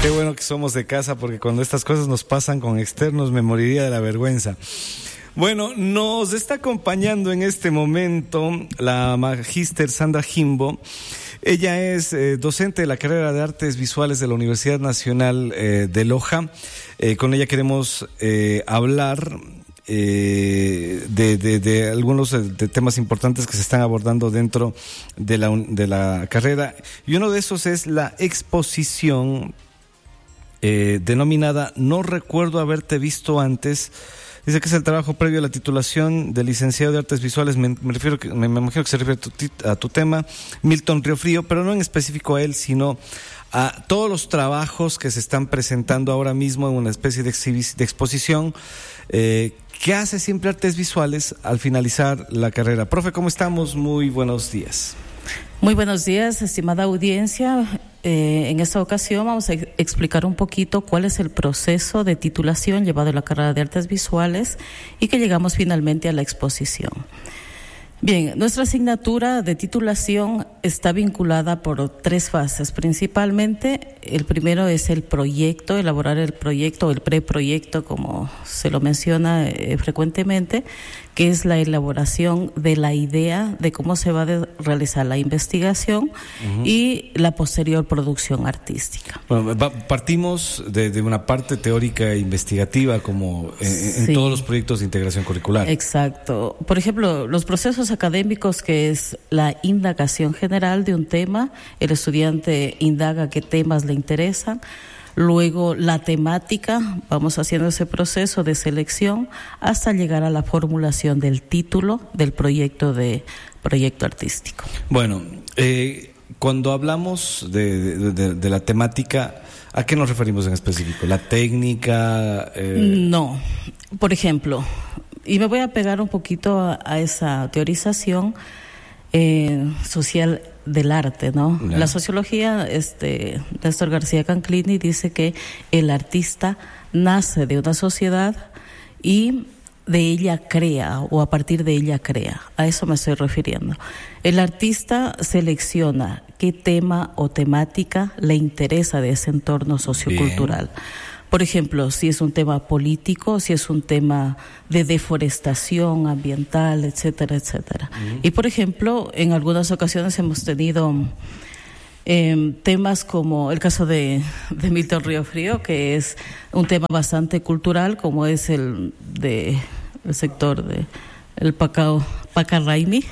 Qué bueno que somos de casa, porque cuando estas cosas nos pasan con externos me moriría de la vergüenza. Bueno, nos está acompañando en este momento la magíster Sandra Jimbo. Ella es docente de la carrera de Artes Visuales de la Universidad Nacional de Loja. Con ella queremos hablar de algunos de temas importantes que se están abordando dentro de la carrera. Y uno de esos es la exposición denominada No recuerdo haberte visto antes. Dice que es el trabajo previo a la titulación de licenciado de Artes Visuales. Me imagino que se refiere a tu tema, Milton Riofrío, pero no en específico a él, sino a todos los trabajos que se están presentando ahora mismo en una especie de exposición que hace siempre Artes Visuales al finalizar la carrera. Profe, ¿cómo estamos? Muy buenos días. Muy buenos días, estimada audiencia. En esta ocasión vamos a explicar un poquito cuál es el proceso de titulación llevado en la carrera de Artes Visuales y que llegamos finalmente a la exposición. Bien, nuestra asignatura de titulación está vinculada por 3 fases. Principalmente, el primero es el proyecto, elaborar el proyecto o el preproyecto, como se lo menciona frecuentemente, que es la elaboración de la idea de cómo se va a realizar la investigación y la posterior producción artística. Bueno, partimos de una parte teórica e investigativa, como en todos los proyectos de integración curricular. Exacto. Por ejemplo, los procesos académicos, que es la indagación general de un tema, el estudiante indaga qué temas le interesan. Luego la temática, vamos haciendo ese proceso de selección hasta llegar a la formulación del título del proyecto artístico. Bueno, cuando hablamos de la temática, ¿a qué nos referimos en específico? ¿La técnica? No, por ejemplo, y me voy a pegar un poquito a esa teorización social del arte, ¿no? No. La sociología, Néstor García Canclini dice que el artista nace de una sociedad y de ella crea, o a partir de ella crea. A eso me estoy refiriendo. El artista selecciona qué tema o temática le interesa de ese entorno sociocultural. Bien. Por ejemplo, si es un tema político, si es un tema de deforestación ambiental, etcétera, etcétera. Y por ejemplo, en algunas ocasiones hemos tenido temas como el caso de Milton Riofrío, que es un tema bastante cultural, como es el sector de el Paucarraimi,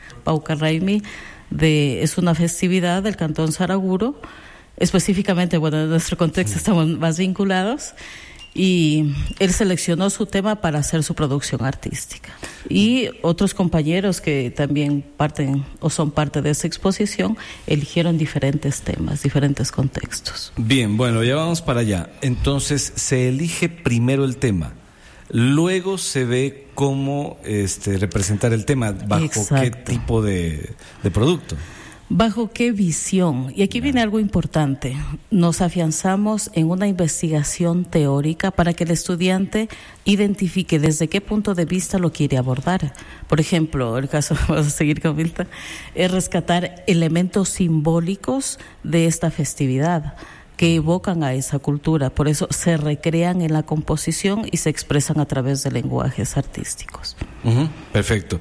es una festividad del Cantón Saraguro. Específicamente, bueno, en nuestro contexto estamos más vinculados, y él seleccionó su tema para hacer su producción artística. Y otros compañeros que también son parte de esa exposición eligieron diferentes temas, diferentes contextos. Bien, bueno, ya vamos para allá. Entonces, se elige primero el tema, luego se ve cómo representar el tema, bajo qué tipo de producto. ¿Bajo qué visión? Y aquí viene algo importante. Nos afianzamos en una investigación teórica para que el estudiante identifique desde qué punto de vista lo quiere abordar. Por ejemplo, el caso, vamos a seguir con Milton, es rescatar elementos simbólicos de esta festividad que evocan a esa cultura. Por eso se recrean en la composición y se expresan a través de lenguajes artísticos. Perfecto.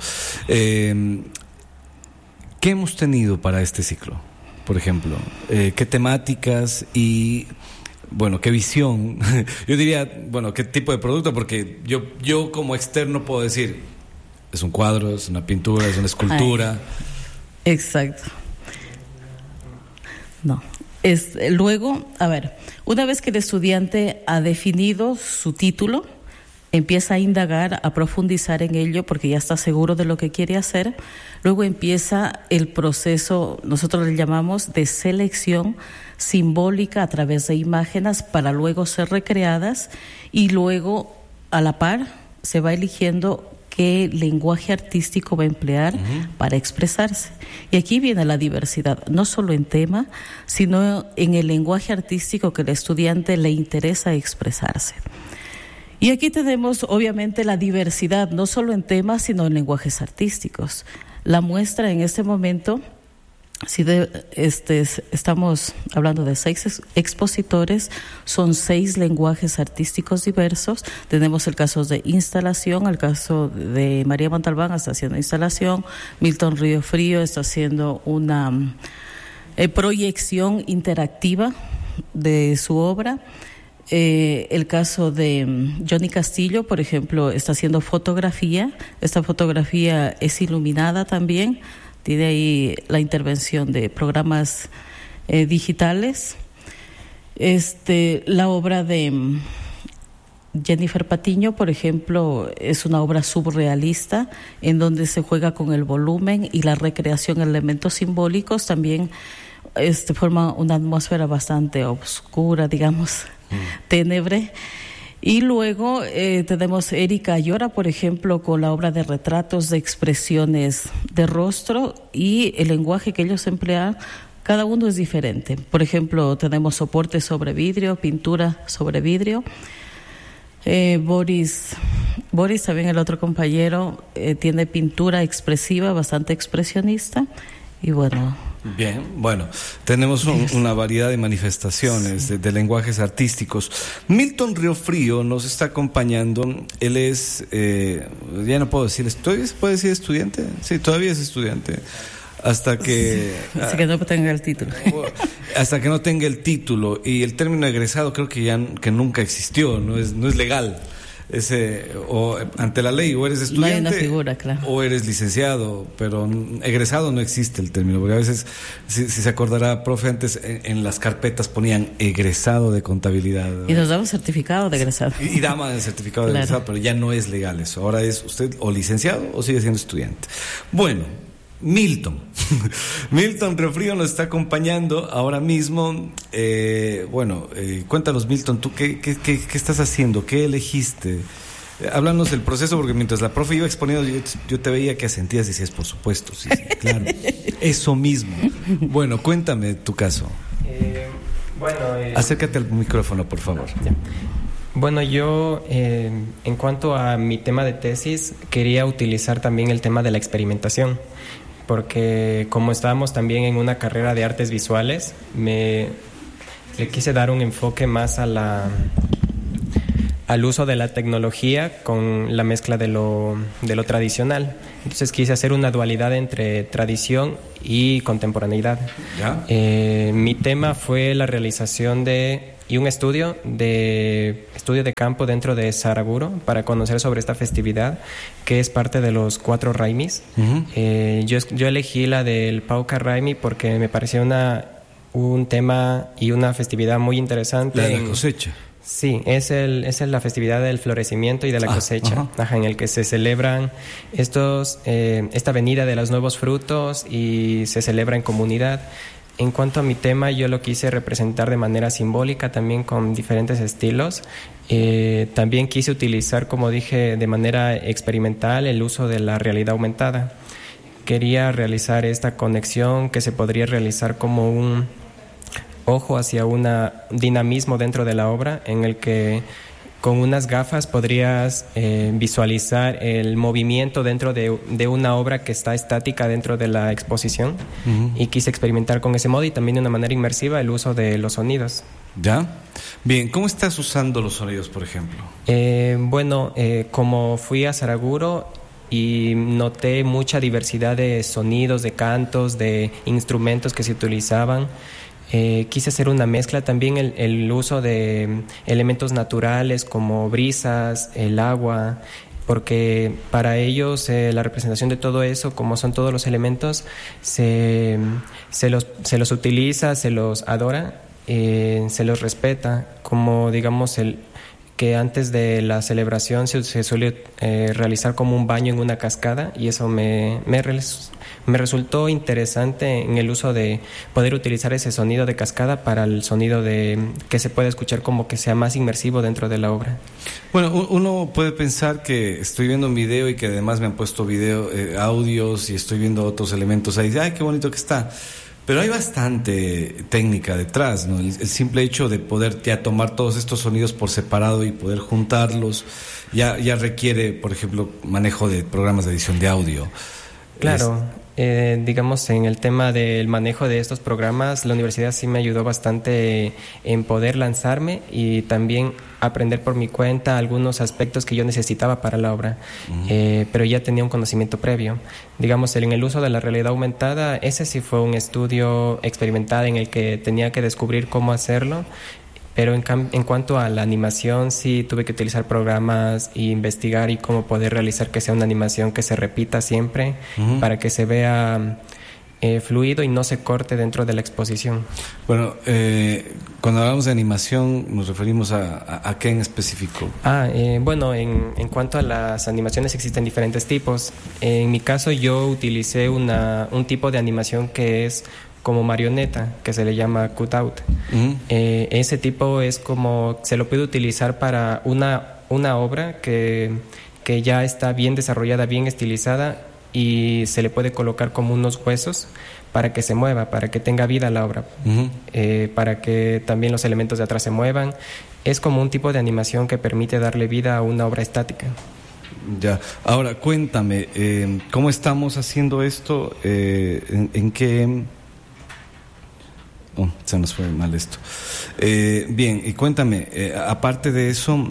¿Qué hemos tenido para este ciclo? Por ejemplo, ¿qué temáticas y, bueno, qué visión? Yo diría, bueno, ¿qué tipo de producto? Porque yo como externo puedo decir, es un cuadro, es una pintura, es una escultura. Exacto. No. Luego, a ver, una vez que el estudiante ha definido su título, empieza a indagar, a profundizar en ello porque ya está seguro de lo que quiere hacer. Luego empieza el proceso, nosotros le llamamos de selección simbólica a través de imágenes para luego ser recreadas, y luego a la par se va eligiendo qué lenguaje artístico va a emplear para expresarse. Y aquí viene la diversidad, no solo en tema, sino en el lenguaje artístico que al estudiante le interesa expresarse. Y aquí tenemos obviamente la diversidad, no solo en temas, sino en lenguajes artísticos. La muestra en este momento Estamos hablando de 6 expositores, son 6 lenguajes artísticos diversos. Tenemos el caso de instalación, el caso de María Montalbán está haciendo instalación, Milton Río Frío está haciendo una proyección interactiva de su obra. El caso de Johnny Castillo, por ejemplo, está haciendo fotografía. Esta fotografía es iluminada también. Tiene ahí la intervención de programas digitales. La obra de Jennifer Patiño, por ejemplo, es una obra surrealista en donde se juega con el volumen y la recreación de elementos simbólicos. También forma una atmósfera bastante oscura, digamos, ténebre. Y luego tenemos Erika Ayora, por ejemplo, con la obra de retratos de expresiones de rostro, y el lenguaje que ellos emplean, cada uno es diferente. Por ejemplo, tenemos soporte sobre vidrio, pintura sobre vidrio. Boris, también el otro compañero, tiene pintura expresiva, bastante expresionista. Y bueno... Bien, bueno, tenemos una variedad de manifestaciones de lenguajes artísticos. Milton Río Frío nos está acompañando. Él es, ya no puedo decir, ¿puede decir estudiante? Sí, todavía es estudiante. Hasta que no tenga el título. Hasta que no tenga el título. Y el término egresado creo que nunca existió, no es legal. O ante la ley, o eres estudiante, no hay una figura, claro, o eres licenciado, pero egresado no existe el término, porque a veces, si se acordará, profe, antes en las carpetas ponían egresado de contabilidad. Y nos daban certificado de egresado. Y daban el certificado de egresado, pero ya no es legal eso. Ahora es usted o licenciado o sigue siendo estudiante. Bueno, Milton Río Frío nos está acompañando ahora mismo. Cuéntanos, Milton, ¿tú qué estás haciendo? ¿Qué elegiste? Háblanos del proceso, porque mientras la profe iba exponiendo, yo te veía que asentías y decías, por supuesto, sí, claro, eso mismo. Bueno, cuéntame tu caso. Acércate al micrófono, por favor. Ya. Bueno, yo en cuanto a mi tema de tesis, quería utilizar también el tema de la experimentación, porque como estábamos también en una carrera de artes visuales, le quise dar un enfoque más al uso de la tecnología con la mezcla de lo tradicional. Entonces quise hacer una dualidad entre tradición y contemporaneidad. ¿Ya? Mi tema fue la realización y un estudio de campo dentro de Saraguro para conocer sobre esta festividad que es parte de los 4 Raimis. Uh-huh. Yo elegí la del Pauca Raimi porque me pareció un tema y una festividad muy interesante. La de la cosecha. Sí, es la festividad del florecimiento y de la cosecha, en el que se celebran esta venida de los nuevos frutos y se celebra en comunidad. En cuanto a mi tema, yo lo quise representar de manera simbólica, también con diferentes estilos. También quise utilizar, como dije, de manera experimental el uso de la realidad aumentada. Quería realizar esta conexión que se podría realizar como un ojo hacia un dinamismo dentro de la obra, en el que con unas gafas podrías visualizar el movimiento dentro de una obra que está estática dentro de la exposición. Uh-huh. Y quise experimentar con ese modo y también de una manera inmersiva el uso de los sonidos. ¿Ya? Bien, ¿cómo estás usando los sonidos, por ejemplo? Como fui a Saraguro y noté mucha diversidad de sonidos, de cantos, de instrumentos que se utilizaban. Quise hacer una mezcla también, el uso de elementos naturales como brisas, el agua, porque para ellos la representación de todo eso, como son todos los elementos, se los utiliza, se los adora, se los respeta, como digamos que antes de la celebración se suele realizar como un baño en una cascada, y eso me resultó interesante en el uso de poder utilizar ese sonido de cascada para el sonido que se puede escuchar como que sea más inmersivo dentro de la obra. Bueno, uno puede pensar que estoy viendo un video y que además me han puesto audios y estoy viendo otros elementos ahí. ¡Ay, qué bonito que está! Pero hay bastante técnica detrás, ¿no? El simple hecho de poder ya tomar todos estos sonidos por separado y poder juntarlos ya requiere, por ejemplo, manejo de programas de edición de audio. Claro, Digamos, en el tema del manejo de estos programas, la universidad sí me ayudó bastante en poder lanzarme y también aprender por mi cuenta algunos aspectos que yo necesitaba para la obra, pero ya tenía un conocimiento previo. Digamos, en el uso de la realidad aumentada, ese sí fue un estudio experimental en el que tenía que descubrir cómo hacerlo. Pero en cuanto a la animación, sí tuve que utilizar programas e investigar y cómo poder realizar que sea una animación que se repita siempre para que se vea fluido y no se corte dentro de la exposición. Bueno, cuando hablamos de animación, ¿nos referimos a qué en específico? Bueno, en cuanto a las animaciones existen diferentes tipos. En mi caso yo utilicé un tipo de animación que es como marioneta, que se le llama cutout. Ese tipo es como, se lo puede utilizar para una obra que ya está bien desarrollada, bien estilizada, y se le puede colocar como unos huesos para que se mueva, para que tenga vida la obra, para que también los elementos de atrás se muevan. Es como un tipo de animación que permite darle vida a una obra estática. Ya, ahora cuéntame, ¿cómo estamos haciendo esto? ¿En qué...? Se nos fue mal esto. Bien, y cuéntame, aparte de eso,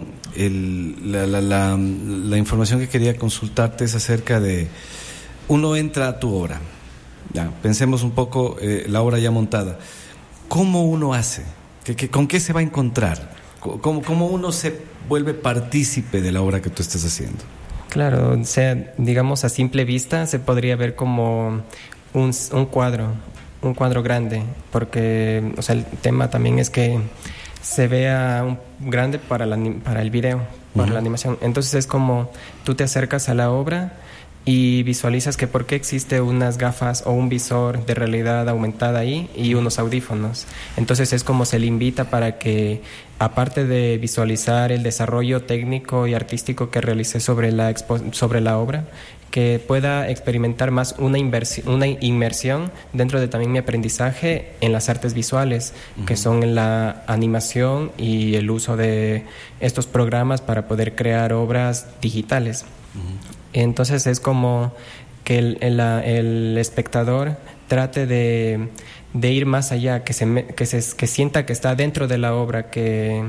la información que quería consultarte es acerca de, uno entra a tu obra, ya, pensemos un poco la obra ya montada. ¿Cómo uno hace? ¿Con qué se va a encontrar? ¿Cómo uno se vuelve partícipe de la obra que tú estás haciendo? Claro, o sea, digamos, a simple vista se podría ver como un cuadro grande, porque, o sea, el tema también es que se vea grande para el video, para la animación. Entonces es como tú te acercas a la obra y visualizas que por qué existe unas gafas o un visor de realidad aumentada ahí y unos audífonos. Entonces es como se le invita para que, aparte de visualizar el desarrollo técnico y artístico que realicé sobre la obra, que pueda experimentar más una inmersión dentro de también mi aprendizaje en las artes visuales, que son la animación y el uso de estos programas para poder crear obras digitales. Entonces es como que el espectador trate de ir más allá, que sienta que está dentro de la obra, que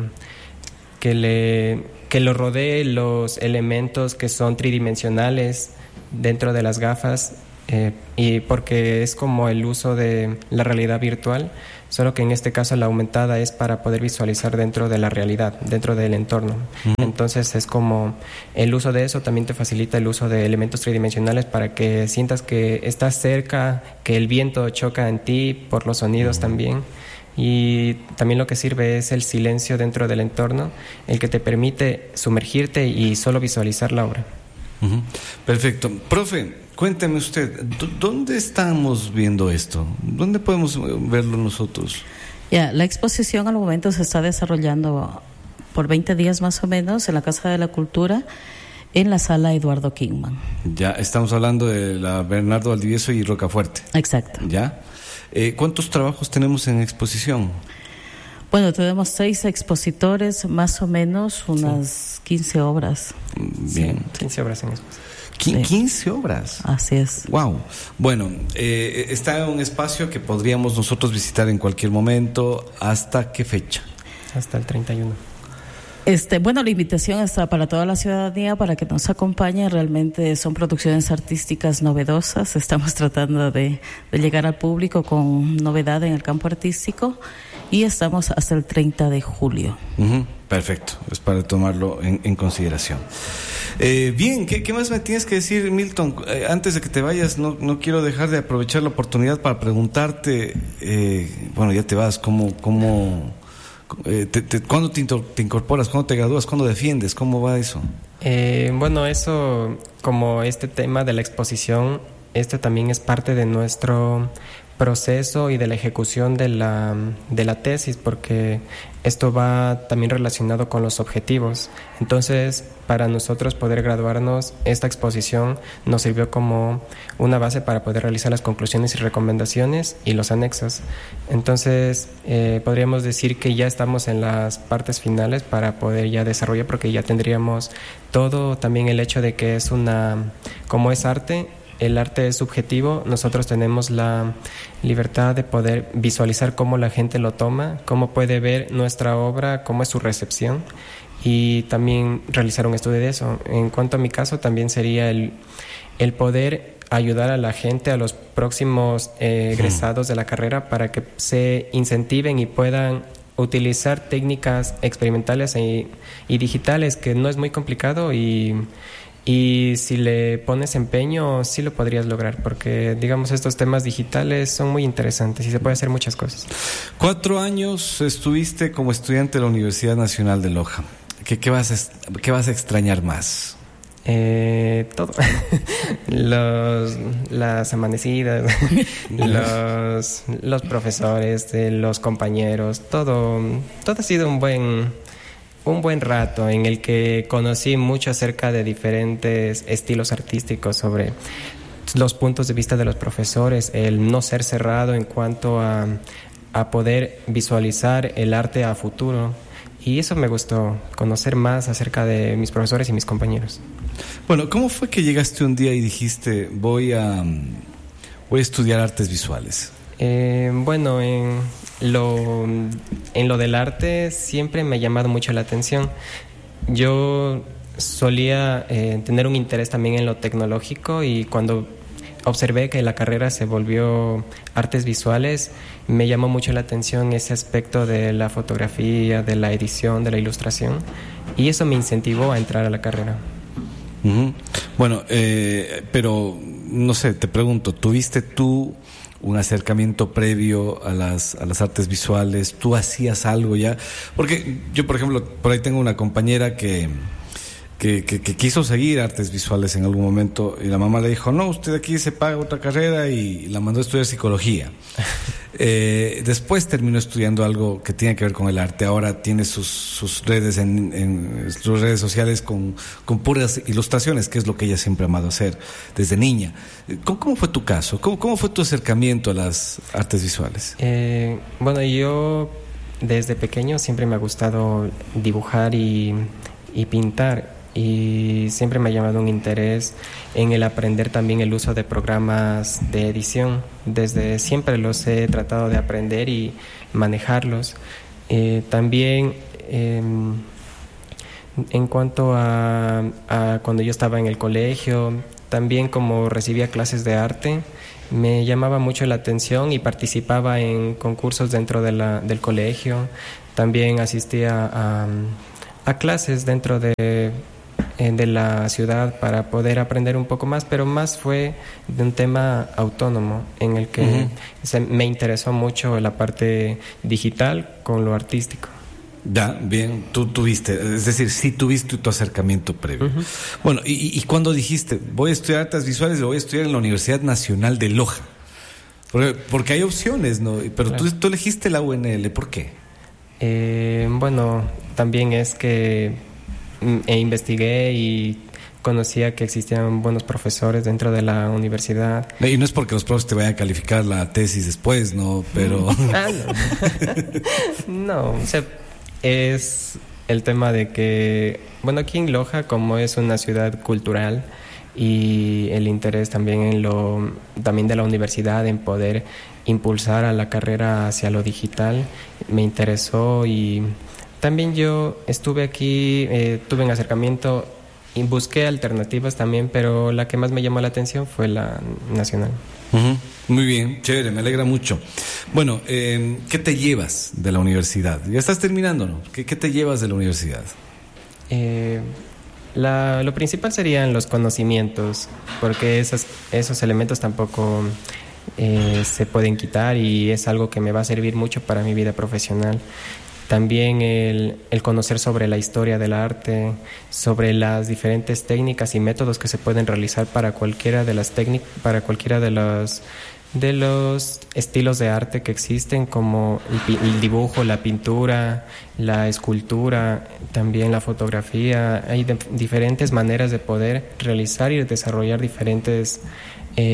lo rodee los elementos que son tridimensionales dentro de las gafas, y porque es como el uso de la realidad virtual, solo que en este caso la aumentada es para poder visualizar dentro de la realidad, dentro del entorno. Entonces es como el uso de eso también te facilita el uso de elementos tridimensionales para que sientas que estás cerca, que el viento choca en ti por los sonidos también. Y también lo que sirve es el silencio dentro del entorno, el que te permite sumergirte y solo visualizar la obra. Perfecto. Profe, cuénteme usted, ¿dónde estamos viendo esto? ¿Dónde podemos verlo nosotros? La exposición al momento se está desarrollando por 20 días más o menos en la Casa de la Cultura, en la sala Eduardo Kingman. Ya, estamos hablando de la Bernardo Valdivieso y Rocafuerte. Exacto. ¿Ya? ¿Cuántos trabajos tenemos en exposición? Bueno, tenemos 6 expositores, más o menos unas 15 obras. Bien. Sí, 15 obras en exposición. 15 obras. Así es. Wow. Bueno, está en un espacio que podríamos nosotros visitar en cualquier momento. ¿Hasta qué fecha? Hasta el 31. Bueno, la invitación está para toda la ciudadanía para que nos acompañe. Realmente son producciones artísticas novedosas. Estamos tratando de llegar al público con novedad en el campo artístico y estamos hasta el 30 de julio. Perfecto, es para tomarlo en consideración. Bien, ¿qué más me tienes que decir, Milton? Antes de que te vayas, no quiero dejar de aprovechar la oportunidad para preguntarte, bueno, ya te vas, ¿cuándo te incorporas? ¿Cuándo te gradúas? ¿Cuándo defiendes? ¿Cómo va eso? Bueno, eso, como este tema de la exposición, también es parte de nuestro proceso y de la ejecución de la tesis, porque esto va también relacionado con los objetivos. Entonces, para nosotros poder graduarnos, esta exposición nos sirvió como una base para poder realizar las conclusiones y recomendaciones y los anexos. Entonces, podríamos decir que ya estamos en las partes finales para poder ya desarrollar, porque ya tendríamos todo, también el hecho de que como es arte, el arte es subjetivo, nosotros tenemos la libertad de poder visualizar cómo la gente lo toma, cómo puede ver nuestra obra, cómo es su recepción, y también realizar un estudio de eso. En cuanto a mi caso, también sería el poder ayudar a la gente, a los próximos egresados de la carrera, para que se incentiven y puedan utilizar técnicas experimentales y digitales, que no es muy complicado, y si le pones empeño sí lo podrías lograr, porque digamos estos temas digitales son muy interesantes y se puede hacer muchas cosas. 4 años estuviste como estudiante de la Universidad Nacional de Loja. ¿Qué vas a extrañar más? Todo. Las amanecidas, los profesores, los compañeros, todo ha sido un buen rato en el que conocí mucho acerca de diferentes estilos artísticos, sobre los puntos de vista de los profesores, el no ser cerrado en cuanto a poder visualizar el arte a futuro. Y eso me gustó, conocer más acerca de mis profesores y mis compañeros. Bueno, ¿cómo fue que llegaste un día y dijiste, voy a estudiar artes visuales? Bueno, en lo del arte siempre me ha llamado mucho la atención. Yo solía tener un interés también en lo tecnológico, y cuando observé que la carrera se volvió artes visuales, me llamó mucho la atención ese aspecto de la fotografía, de la edición, de la ilustración, y eso me incentivó a entrar a la carrera. Uh-huh. Bueno, pero no sé, te pregunto, ¿tuviste tú un acercamiento previo a las artes visuales? ¿Tú hacías algo ya? Porque yo, por ejemplo, por ahí tengo una compañera que quiso seguir artes visuales en algún momento, y la mamá le dijo, no, usted aquí se paga otra carrera, y la mandó a estudiar psicología. Después terminó estudiando algo que tiene que ver con el arte. Ahora tiene sus redes en sus redes sociales con puras ilustraciones, que es lo que ella siempre ha amado hacer desde niña. ¿Cómo fue tu caso? ¿Cómo fue tu acercamiento a las artes visuales? Bueno, yo desde pequeño siempre me ha gustado dibujar y pintar, y siempre me ha llamado un interés en el aprender también el uso de programas de edición. Desde siempre los he tratado de aprender y manejarlos. También en cuanto a cuando yo estaba en el colegio, también como recibía clases de arte, me llamaba mucho la atención y participaba en concursos dentro del colegio. También asistía a clases dentro de la ciudad para poder aprender un poco más, pero más fue de un tema autónomo en el que me interesó mucho la parte digital con lo artístico. Ya, bien, tú tuviste, es decir, sí tuviste tu acercamiento previo. Uh-huh. Bueno, ¿y cuando dijiste, voy a estudiar artes visuales, lo voy a estudiar en la Universidad Nacional de Loja? Porque hay opciones, ¿no? Pero claro. Tú elegiste la UNL, ¿por qué? Bueno, también es que investigué y conocía que existían buenos profesores dentro de la universidad. Y no es porque los profesores te vayan a calificar la tesis después, ¿no? Pero... No, o sea, es el tema de que, bueno, aquí en Loja, como es una ciudad cultural, y el interés también también de la universidad en poder impulsar a la carrera hacia lo digital, me interesó. Y también yo estuve aquí, tuve un acercamiento y busqué alternativas también, pero la que más me llamó la atención fue la nacional. Uh-huh. Muy bien, chévere, me alegra mucho. Bueno, ¿qué te llevas de la universidad? Ya estás terminando, ¿no? ¿Qué te llevas de la universidad? Lo principal serían los conocimientos, porque esos elementos tampoco se pueden quitar, y es algo que me va a servir mucho para mi vida profesional. También el conocer sobre la historia del arte, sobre las diferentes técnicas y métodos que se pueden realizar para cualquiera de las de los estilos de arte que existen, como el dibujo, la pintura, la escultura, también la fotografía. Hay diferentes maneras de poder realizar y desarrollar diferentes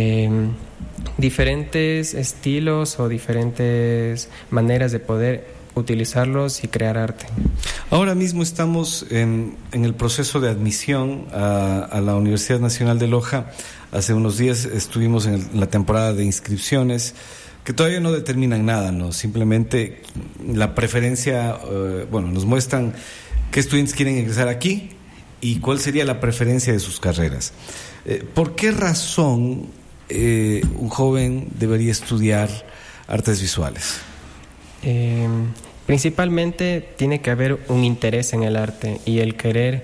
estilos o diferentes maneras de poder utilizarlos y crear arte. Ahora mismo estamos en el proceso de admisión a la Universidad Nacional de Loja. Hace unos días estuvimos en la temporada de inscripciones, que todavía no determinan nada, ¿no? Simplemente la preferencia, nos muestran qué estudiantes quieren ingresar aquí y cuál sería la preferencia de sus carreras. ¿Por qué razón un joven debería estudiar artes visuales? Principalmente tiene que haber un interés en el arte y el querer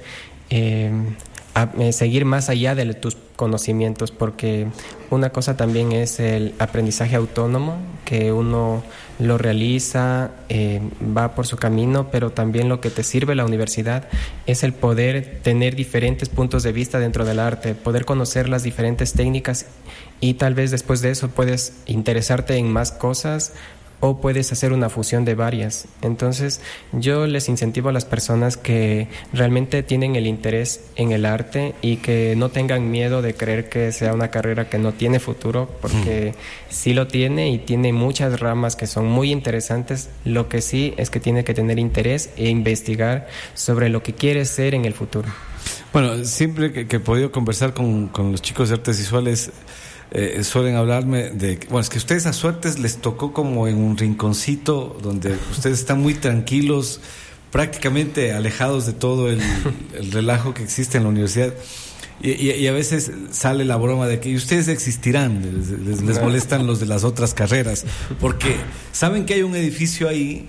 seguir más allá de tus conocimientos, porque una cosa también es el aprendizaje autónomo, que uno lo realiza, va por su camino, pero también lo que te sirve la universidad es el poder tener diferentes puntos de vista dentro del arte, poder conocer las diferentes técnicas y tal vez después de eso puedes interesarte en más cosas o puedes hacer una fusión de varias. Entonces yo les incentivo a las personas que realmente tienen el interés en el arte y que no tengan miedo de creer que sea una carrera que no tiene futuro, porque sí lo tiene y tiene muchas ramas que son muy interesantes. Lo que sí es que tiene que tener interés e investigar sobre lo que quiere ser en el futuro. Bueno, siempre que he podido conversar con los chicos de artes visuales, suelen hablarme de, es que a ustedes a suertes les tocó como en un rinconcito donde ustedes están muy tranquilos, prácticamente alejados de todo el relajo que existe en la universidad, y a veces sale la broma de que ustedes existirán, les molestan los de las otras carreras, porque saben que hay un edificio ahí,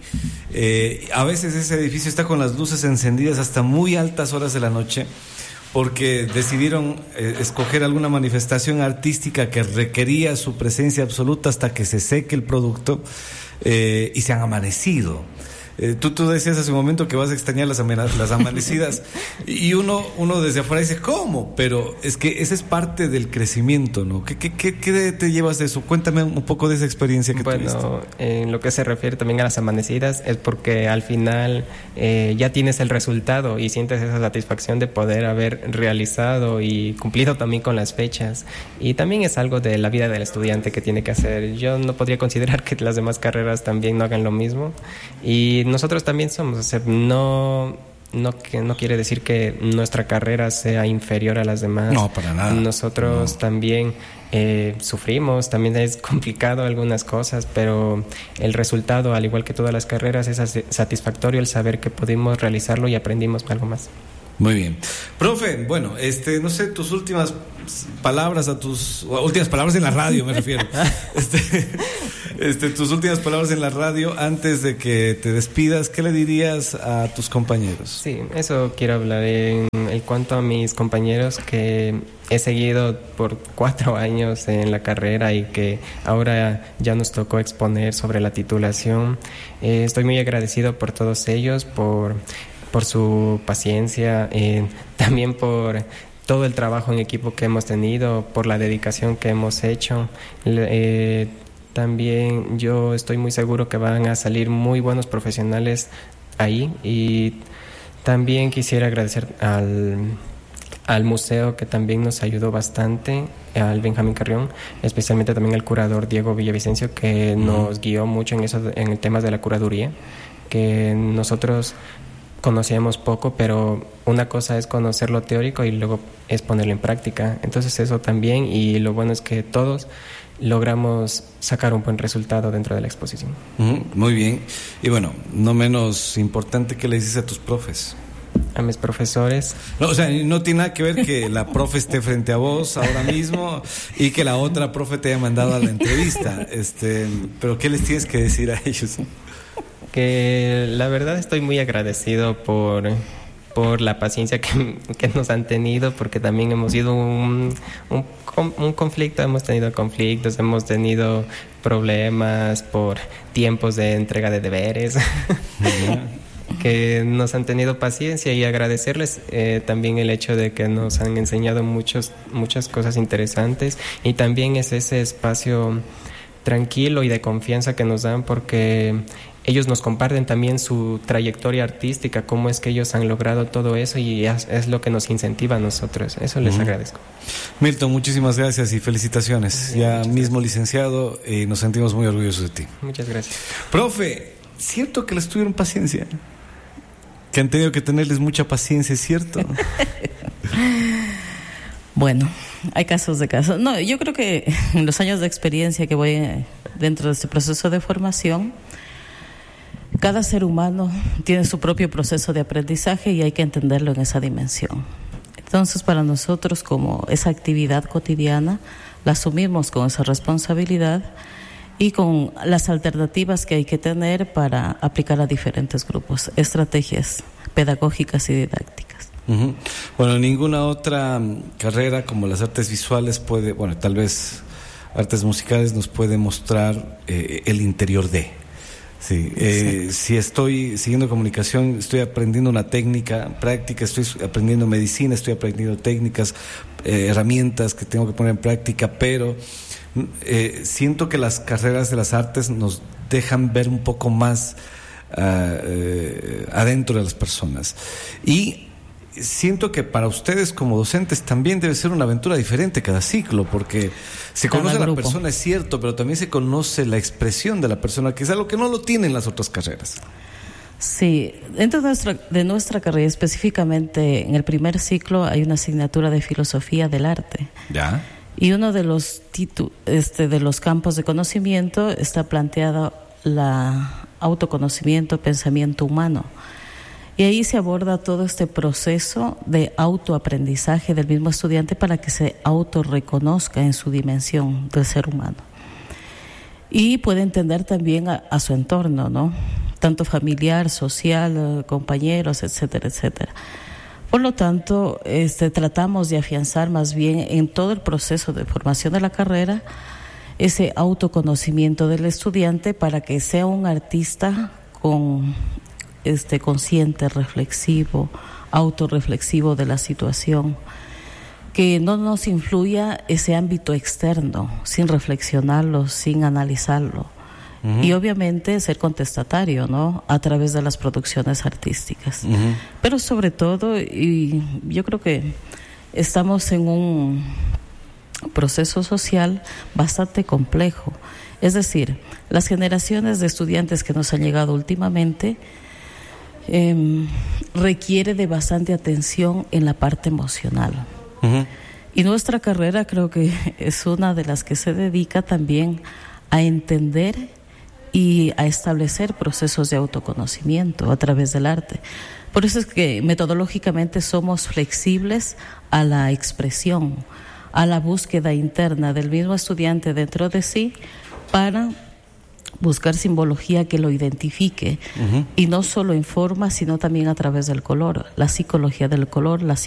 a veces ese edificio está con las luces encendidas hasta muy altas horas de la noche, porque decidieron escoger alguna manifestación artística que requería su presencia absoluta hasta que se seque el producto, y se han amanecido. Tú decías hace un momento que vas a extrañar las amanecidas y uno desde afuera dice, ¿cómo? Pero es que esa es parte del crecimiento, ¿no? ¿Qué te llevas de eso? Cuéntame un poco de esa experiencia que tuviste. Bueno, en lo que se refiere también a las amanecidas es porque al final ya tienes el resultado y sientes esa satisfacción de poder haber realizado y cumplido también con las fechas, y también es algo de la vida del estudiante que tiene que hacer. Yo no podría considerar que las demás carreras también no hagan lo mismo, y nosotros también somos, o sea, no quiere decir que nuestra carrera sea inferior a las demás. No, para nada. Nosotros también sufrimos, también es complicado algunas cosas, pero el resultado, al igual que todas las carreras, es satisfactorio el saber que pudimos realizarlo y aprendimos algo más. Muy bien. Profe, no sé, tus últimas palabras últimas palabras en la radio, me refiero. Tus últimas palabras en la radio antes de que te despidas, ¿qué le dirías a tus compañeros? Sí, eso quiero hablar en cuanto a mis compañeros que he seguido por 4 años en la carrera y que ahora ya nos tocó exponer sobre la titulación. Estoy muy agradecido por todos ellos, por su paciencia, también por todo el trabajo en equipo que hemos tenido, por la dedicación que hemos hecho. También yo estoy muy seguro que van a salir muy buenos profesionales ahí, y también quisiera agradecer al museo, que también nos ayudó bastante, al Benjamín Carrión, especialmente también al curador Diego Villavicencio, que nos guió mucho en el tema de la curaduría, que nosotros conocíamos poco, pero una cosa es conocer lo teórico y luego es ponerlo en práctica. Entonces eso también, y lo bueno es que todos logramos sacar un buen resultado dentro de la exposición. Muy bien. Y no menos importante, ¿qué le dices a tus profes? A mis profesores. No, o sea, no tiene nada que ver que la profe esté frente a vos ahora mismo y que la otra profe te haya mandado a la entrevista. Pero ¿qué les tienes que decir a ellos? Que la verdad estoy muy agradecido por la paciencia que nos han tenido, porque también hemos sido un conflicto, hemos tenido conflictos, hemos tenido problemas por tiempos de entrega de deberes, que nos han tenido paciencia, y agradecerles también el hecho de que nos han enseñado muchas cosas interesantes, y también es ese espacio tranquilo y de confianza que nos dan, porque ellos nos comparten también su trayectoria artística, cómo es que ellos han logrado todo eso, y es lo que nos incentiva a nosotros. Eso les agradezco. Milton, muchísimas gracias y felicitaciones. Ya mismo licenciado, y nos sentimos muy orgullosos de ti. Muchas gracias. Profe, cierto que les tuvieron paciencia, que han tenido que tenerles mucha paciencia, ¿es cierto? Bueno, hay casos de casos. No, yo creo que en los años de experiencia que voy dentro de este proceso de formación, cada ser humano tiene su propio proceso de aprendizaje y hay que entenderlo en esa dimensión. Entonces, para nosotros, como esa actividad cotidiana, la asumimos con esa responsabilidad y con las alternativas que hay que tener para aplicar a diferentes grupos, estrategias pedagógicas y didácticas. Uh-huh. Bueno, ninguna otra carrera como las artes visuales puede, bueno, tal vez artes musicales nos puede mostrar el interior de. Sí, si estoy siguiendo comunicación, estoy aprendiendo una técnica práctica, estoy aprendiendo medicina, estoy aprendiendo técnicas, herramientas que tengo que poner en práctica, pero siento que las carreras de las artes nos dejan ver un poco más adentro de las personas. Y siento que para ustedes como docentes también debe ser una aventura diferente cada ciclo, porque se conoce a la persona, es cierto, pero también se conoce la expresión de la persona, que es algo que no lo tienen las otras carreras. Sí, dentro de nuestra carrera, específicamente en el primer ciclo, hay una asignatura de filosofía del arte. ¿Ya? Y uno de los de los campos de conocimiento está planteado la autoconocimiento, pensamiento humano. Y ahí se aborda todo este proceso de autoaprendizaje del mismo estudiante para que se autorreconozca en su dimensión del ser humano. Y puede entender también a su entorno, ¿no? Tanto familiar, social, compañeros, etcétera, etcétera. Por lo tanto, tratamos de afianzar más bien en todo el proceso de formación de la carrera ese autoconocimiento del estudiante para que sea un artista consciente, reflexivo, autorreflexivo de la situación, que no nos influya ese ámbito externo, sin reflexionarlo, sin analizarlo. Uh-huh. Y obviamente ser contestatario, ¿no? A través de las producciones artísticas. Uh-huh. Pero sobre todo, y yo creo que estamos en un proceso social bastante complejo. Es decir, las generaciones de estudiantes que nos han llegado últimamente requiere de bastante atención en la parte emocional. Uh-huh. Y nuestra carrera creo que es una de las que se dedica también a entender y a establecer procesos de autoconocimiento a través del arte. Por eso es que metodológicamente somos flexibles a la expresión, a la búsqueda interna del mismo estudiante dentro de sí para buscar simbología que lo identifique. Uh-huh. Y no solo en forma, sino también a través del color, la psicología del color, la